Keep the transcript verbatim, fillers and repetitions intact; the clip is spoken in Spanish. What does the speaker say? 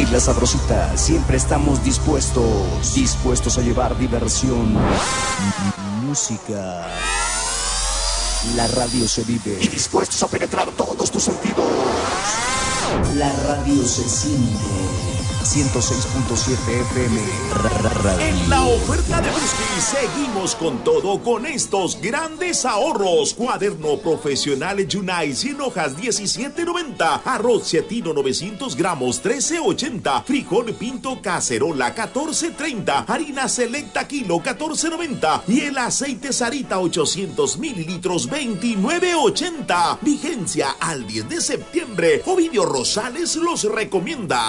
La Sabrosita, siempre estamos dispuestos, dispuestos a llevar diversión, música. La radio se vive y dispuestos a penetrar todos tus sentidos. La radio se siente. ciento seis punto siete F M. En la oferta de Busqui seguimos con todo con estos grandes ahorros. Cuaderno profesional Junai cien hojas diecisiete noventa. Arroz cetino novecientos gramos trece ochenta. Frijol pinto cacerola catorce treinta. Harina selecta kilo catorce noventa. Y el aceite Sarita ochocientos mililitros veintinueve ochenta. Vigencia al diez de septiembre. Ovidio Rosales los recomienda.